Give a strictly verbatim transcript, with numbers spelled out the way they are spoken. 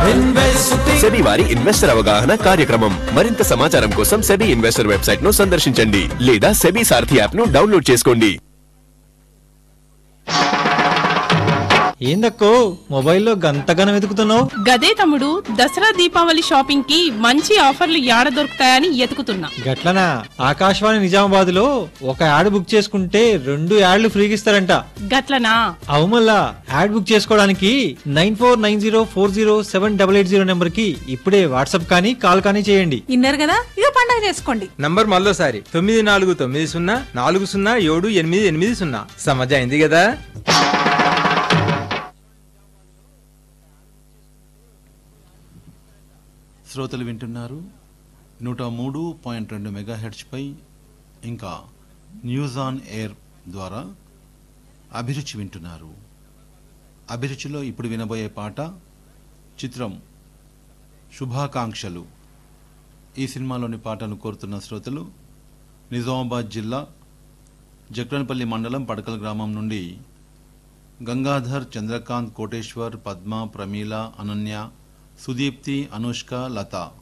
SEBI వారి investor అవగాహన కార్యక్రమం. మరింత సమాచారం కోసం సెబీ ఇన్వెస్టర్ వెబ్సైట్ ను సందర్శించండి లేదా సెబీ సారథి యాప్ ను డౌన్లోడ్ చేసుకోండి. ఏందక్కో మొబైల్లో గంతగనం వెతుకుతున్నావు? గదే తమ్ముడు, దసరా దీపావళి షాపింగ్ కి మంచి ఆఫర్లు యాడ దొరుకుతాయని ఎతుకుతున్నా. గట్లనా? ఆకాశవాణి నిజామాబాద్ లో ఒక యాడ్ బుక్ చేసుకుంటే రెండు యాడ్లు ఫ్రీగా ఇస్తారంట. గట్లనా? అవు మళ్ళా యాడ్ బుక్ చేసుకోవడానికి nine four nine zero four zero seven double eight zero number కి ఇప్పుడే వాట్సాప్ కానీ కాల్ కానీ చేయండి. ఇన్నారు కదా, ఇక పండగ చేసుకోండి. నంబర్ మళ్ళోసారి తొమ్మిది నాలుగు తొమ్మిది సున్నా నాలుగు సున్నా ఏడు ఎనిమిది ఎనిమిది సున్నా. సమజ్ అయింది కదా? శ్రోతలు వింటున్నారు నూట మూడు పాయింట్ రెండు మెగాహెర్ట్జ్పై ఇంకా న్యూస్ ఆన్ ఎయిర్ ద్వారా అభిరుచి వింటున్నారు. అభిరుచిలో ఇప్పుడు వినబోయే పాట చిత్రం శుభాకాంక్షలు. ఈ సినిమాలోని పాటను కోరుతున్న శ్రోతలు నిజామాబాద్ జిల్లా జక్రన్పల్లి మండలం పడకల్ గ్రామం నుండి గంగాధర్, చంద్రకాంత్, కోటేశ్వర్, పద్మ, ప్రమీల, అనన్య, సుదీప్తి, అనుష్క, లత.